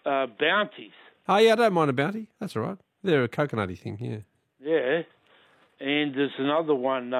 bounties. Oh, yeah, I don't mind a bounty. That's all right. They're a coconutty thing, yeah. Yeah. And there's another one.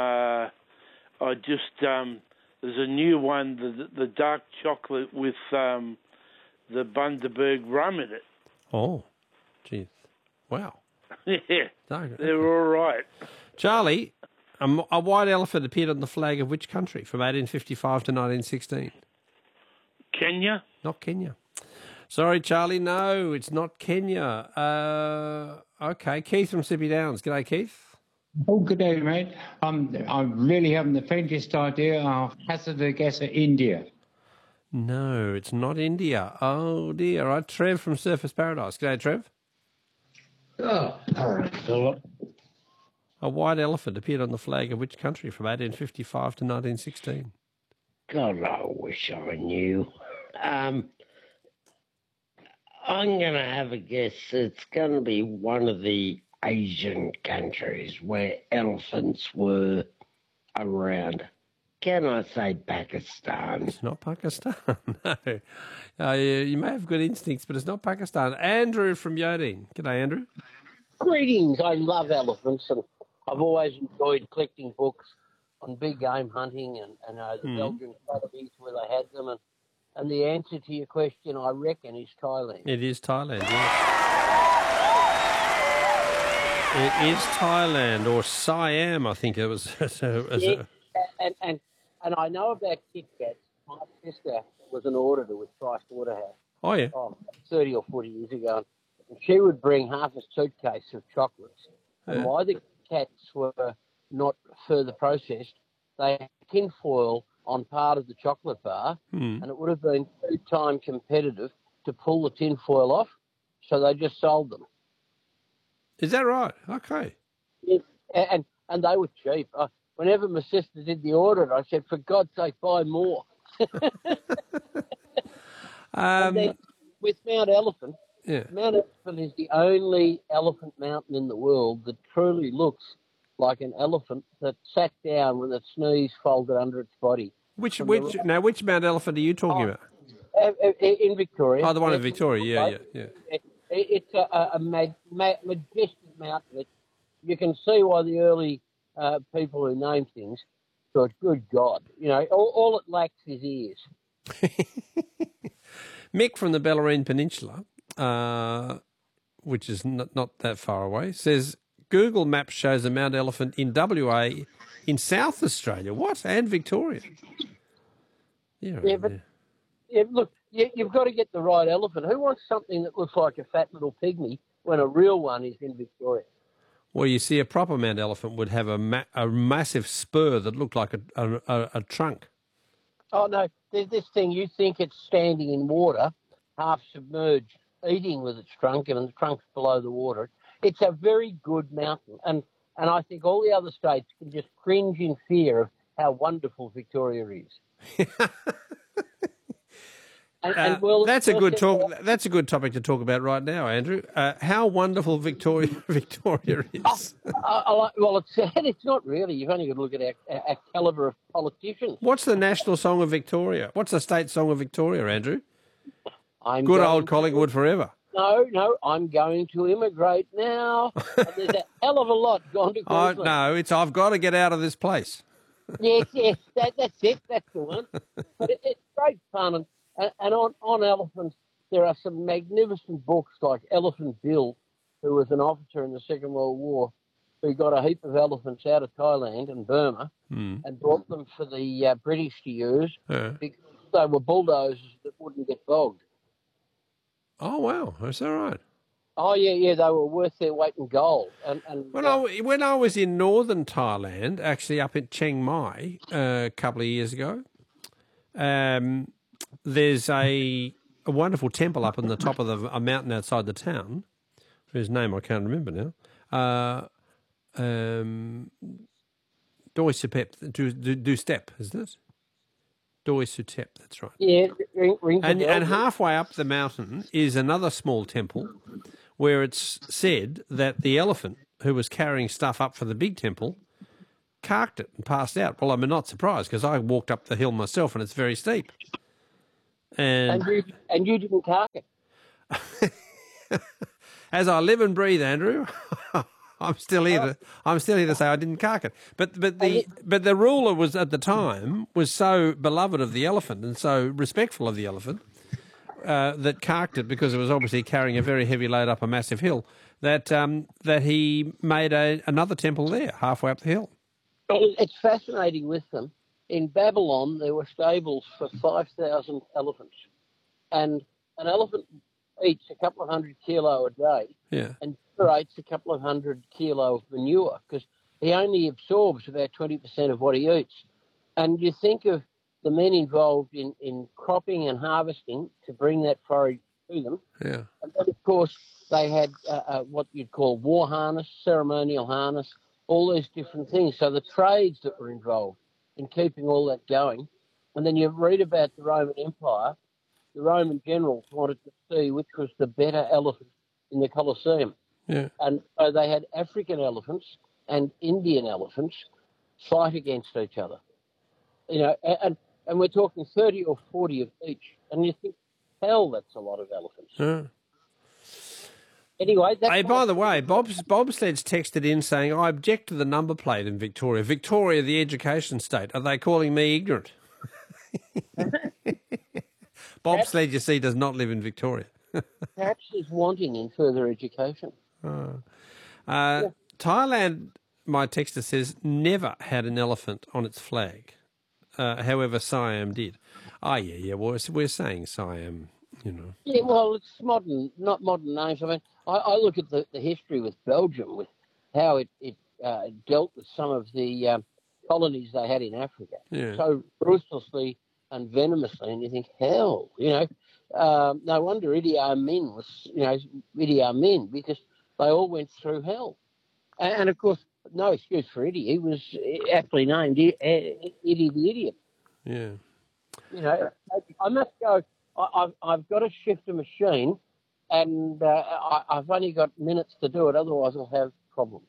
There's a new one, the dark chocolate with the Bundaberg rum in it. Oh, geez. Wow. Yeah, Okay. they're all right. Charlie, a white elephant appeared on the flag of which country from 1855 to 1916? Kenya? Not Kenya. Sorry, Charlie, no, it's not Kenya. Okay, Keith from Sippy Downs. G'day, Keith. Oh, good day, mate. I really haven't the faintest idea. I'll hazard a guess at India. No, it's not India. Oh, dear. All right, Trev from Surfers Paradise. G'day, Trev. Oh, all right, Philip. A white elephant appeared on the flag of which country from 1855 to 1916? God, I wish I knew. I'm going to have a guess. It's going to be one of the Asian countries where elephants were around. Can I say Pakistan? It's not Pakistan, no. You may have good instincts, but it's not Pakistan. Andrew from Yodine. G'day, Andrew. Greetings. I love elephants, and I've always enjoyed collecting books on big game hunting and the Belgian academies where they had them. And the answer to your question, I reckon, is Thailand. It is Thailand, yes. It is Thailand, or Siam, I think it was. And I know about Kit Kats. My sister was an auditor with Price Waterhouse. Oh, yeah. 30 or 40 years ago. And she would bring half a suitcase of chocolates. And why the Kats were not further processed, they had tinfoil on part of the chocolate bar, and it would have been two-time competitive to pull the tinfoil off, so they just sold them. Is that right? Okay. Yeah, and they were cheap. Whenever my sister did the audit, I said, for God's sake, buy more. And then with Mount Elephant, Mount Elephant is the only elephant mountain in the world that truly looks like an elephant that sat down with its knees folded under its body. Which Mount Elephant are you talking about? In Victoria. Oh, the one in Victoria, yeah. It's a majestic mountain. You can see why the early people who name things thought, good God, all it lacks is ears. Mick from the Bellarine Peninsula, which is not that far away, says Google Maps shows a Mount Elephant in WA in South Australia. What? And Victoria. Look, you've got to get the right elephant. Who wants something that looks like a fat little pygmy when a real one is in Victoria? Well, you see, a proper Mount Elephant would have a massive spur that looked like a trunk. Oh, no, there's this thing. You think it's standing in water, half submerged, eating with its trunk, and the trunk's below the water. It's a very good mountain. And I think all the other states can just cringe in fear of how wonderful Victoria is. That's a good talk. That's a good topic to talk about right now, Andrew. How wonderful Victoria is. Well, it's not really. You've only got to look at our calibre of politicians. What's the national song of Victoria? What's the state song of Victoria, Andrew? Good old Collingwood forever. No, I'm going to immigrate now. There's a hell of a lot gone to Queensland. Oh, no, it's I've got to get out of this place. Yes, that's it. That's the one. But it's great fun. And on elephants, there are some magnificent books like Elephant Bill, who was an officer in the Second World War, who got a heap of elephants out of Thailand and Burma and brought them for the British to use because they were bulldozers that wouldn't get bogged. Oh, wow. Is that right? Oh, yeah, they were worth their weight in gold. When I was in northern Thailand, actually up at Chiang Mai a couple of years ago, there's a wonderful temple up on the top of a mountain outside the town, whose name I can't remember now. Doi Supep, do Step, isn't it? Doi Sutep, that's right. Yeah, and halfway up the mountain is another small temple where it's said that the elephant who was carrying stuff up for the big temple carked it and passed out. Well, I'm not surprised because I walked up the hill myself and it's very steep. And you didn't cark it? As I live and breathe, Andrew, I'm still here to say I didn't cark it. But the ruler was at the time was so beloved of the elephant and so respectful of the elephant that carked it because it was obviously carrying a very heavy load up a massive hill. That he made another temple there halfway up the hill. It's fascinating with them. In Babylon, there were stables for 5,000 elephants, and an elephant eats a couple of 100 kilo a day, and generates a couple of 100 kilo of manure because he only absorbs about 20% of what he eats. And you think of the men involved in cropping and harvesting to bring that forage to them. Yeah. And then, of course, they had what you'd call war harness, ceremonial harness, all these different things. So the trades that were involved in keeping all that going. And then you read about the Roman Empire. The Roman generals wanted to see which was the better elephant in the Colosseum. Yeah. And so they had African elephants and Indian elephants fight against each other. You know, and we're talking 30 or 40 of each. And you think, hell, that's a lot of elephants. Yeah. Anyway, hey, by the way, Bobsled's texted in saying, I object to the number plate in Victoria. Victoria, the education state. Are they calling me ignorant? Bobsled, you see, does not live in Victoria. Perhaps is wanting in further education. Thailand, my texter says, never had an elephant on its flag. However, Siam did. Yeah. Well, we're saying Siam, you know. Yeah, well, it's modern, not modern names. I mean, I look at the history with Belgium, with how it dealt with some of the colonies they had in Africa, so ruthlessly and venomously, and you think, hell, you know, no wonder Idi Amin was, you know, Idi Amin, because they all went through hell. And of course, no excuse for Idi. He was aptly named Idi the Idiot. Yeah. You know, I must go. I've got to shift a machine, and I've only got minutes to do it. Otherwise, I'll have problems.